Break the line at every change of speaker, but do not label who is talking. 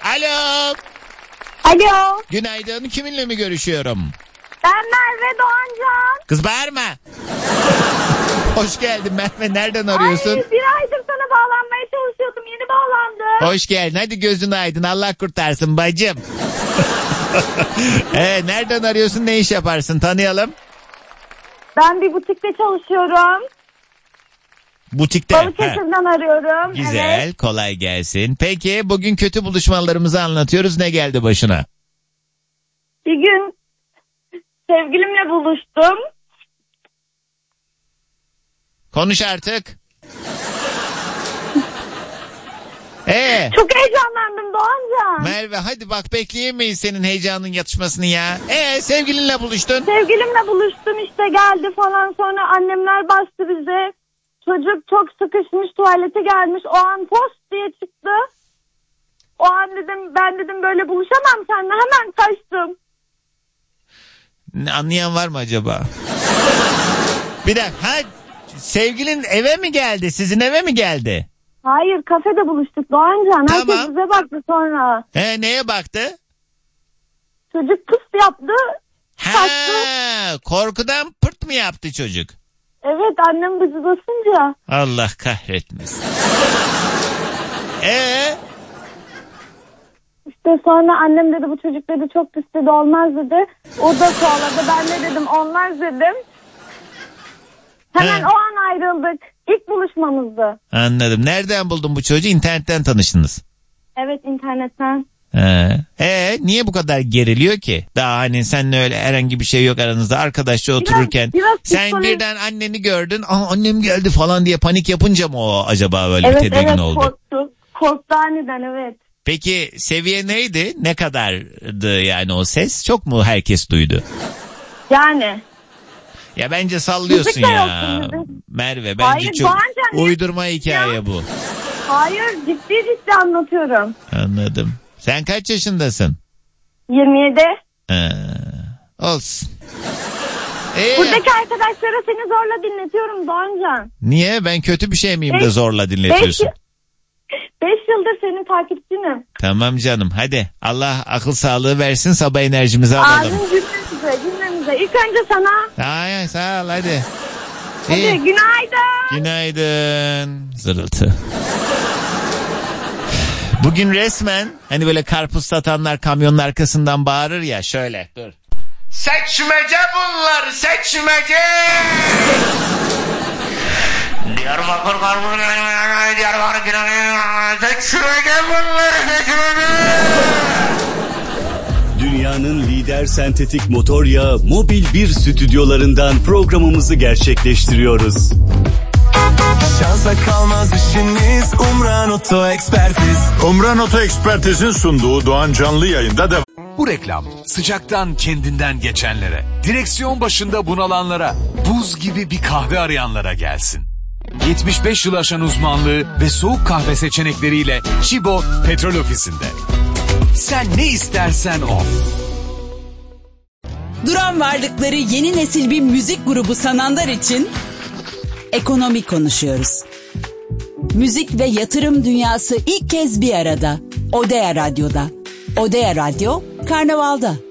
Alo.
Alo.
Günaydın. Kiminle mi görüşüyorum?
Ben Merve Doğancan.
Kız bağırma. Hoş geldin Merve. Nereden arıyorsun?
Ay, bir aydır sana bağlanmaya çalışıyordum. Yeni bağlandım.
Hoş geldin. Hadi gözün aydın. Allah kurtarsın bacım. Nereden arıyorsun? Ne iş yaparsın? Tanıyalım.
Ben bir butikte çalışıyorum.
Butikte.
Balıkesir'den arıyorum.
Güzel.
Evet.
Kolay gelsin. Peki bugün kötü buluşmalarımızı anlatıyoruz. Ne geldi başına?
Bir gün sevgilimle buluştum.
Konuş artık.
Çok heyecanlandım Doğancan.
Merve hadi bak bekleyemeyiz senin heyecanın yatışmasını ya. Sevgilinle buluştun.
Sevgilimle buluştum işte geldi falan, sonra annemler bastı bize. Çocuk çok sıkışmış, tuvalete gelmiş, o an post diye çıktı. O an ben dedim böyle buluşamam seninle, hemen kaçtım.
Anlayan var mı acaba? Bir dakika, sevgilin eve mi geldi, sizin eve mi geldi?
Hayır, kafede buluştuk Doğancan.
Tamam.
Herkes bize baktı sonra.
Neye baktı?
Çocuk pıs yaptı. Kaçtı.
Korkudan pırt mı yaptı çocuk?
Evet, annem gıcıdasınca.
Allah kahretmesin.
İşte sonra annem dedi bu çocuk dedi çok pis dedi, olmaz dedi. O da kovaladı, ben de dedim olmaz dedim. Hemen o an ayrıldık. İlk buluşmamızdı.
Anladım. Nereden buldun bu çocuğu? İnternetten tanıştınız.
Evet, internetten.
Niye bu kadar geriliyor ki? Daha hani seninle öyle herhangi bir şey yok aranızda, arkadaşça otururken.
Biraz
sen birden anneni gördün. Annem geldi falan diye panik yapınca mı o acaba böyle bir tedirgin oldu?
Evet, korktu aniden, evet.
Peki seviye neydi? Ne kadardı yani o ses? Çok mu herkes duydu?
Yani.
Ya bence sallıyorsun ya. Merve bence
hayır,
çok uydurma hikaye ya. Bu.
Hayır, ciddi anlatıyorum.
Anladım. Sen kaç yaşındasın?
27.
Olsun.
Buradaki arkadaşlara seni zorla dinletiyorum Doğancan.
Niye? Ben kötü bir şey miyim de zorla dinletiyorsun?
5 yıldır senin takipçinim.
Tamam canım, hadi. Allah akıl sağlığı versin, sabah enerjimizi alalım.
Amin cümlemize. İlk önce sana.
Ay, sağ ol, hadi.
Hadi günaydın.
Günaydın. Zırıltı. Bugün resmen hani böyle karpuz satanlar kamyonun arkasından bağırır ya, şöyle dur. Seçmece bunlar, seçmece. Diyarbakır karpuz, Diyarbakır seçmece bunlar, seçmece.
Dünyanın lider sentetik motor yağı Mobil 1 stüdyolarından programımızı gerçekleştiriyoruz.
Şansa kalmaz işiniz, Umran Oto Ekspertiz.
Umran Oto Ekspertiz'in sunduğu Doğan Canlı yayında da.
Bu reklam sıcaktan kendinden geçenlere, direksiyon başında bunalanlara, buz gibi bir kahve arayanlara gelsin. 75 yıl aşan uzmanlığı ve soğuk kahve seçenekleriyle Chibo Petrol Ofisi'nde. Sen ne istersen o.
Duran varlıkları yeni nesil bir müzik grubu sananlar için ekonomi konuşuyoruz. Müzik ve yatırım dünyası ilk kez bir arada. Odea Radyo'da. Odea Radyo, Karnaval'da.